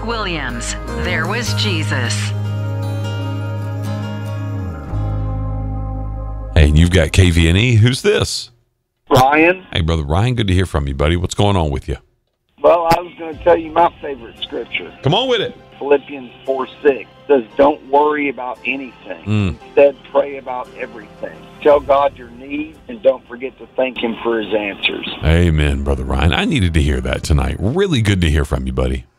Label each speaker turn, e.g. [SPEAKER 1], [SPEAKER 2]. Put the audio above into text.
[SPEAKER 1] Williams. There was Jesus.
[SPEAKER 2] Hey, you've got KVNE. Who's this?
[SPEAKER 3] Ryan?
[SPEAKER 2] Hey, Brother Ryan, good to hear from you, buddy. What's going on with you?
[SPEAKER 3] Well, I was going to tell you my favorite scripture.
[SPEAKER 2] Come on with it.
[SPEAKER 3] Philippians 4:6 says, don't worry about anything. Instead, pray about everything. Tell God your needs and don't forget to thank Him for His answers.
[SPEAKER 2] Amen, Brother Ryan. I needed to hear that tonight. Really good to hear from you, buddy.